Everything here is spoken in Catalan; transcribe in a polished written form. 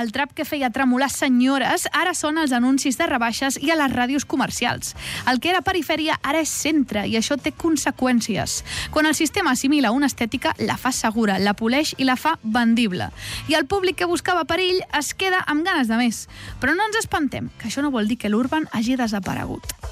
el trap que feia tremolar senyores, ara són els anuncis de rebaixes i a les ràdios comercials. El que era perifèria ara és centre i això té conseqüències. Quan el sistema assimila una estètica, la fa segura, la poleix i la fa vendible. I el públic que buscava perill es queda amb ganes de més. Però no ens espantem, que això no vol dir que l'urban hagi desaparegut.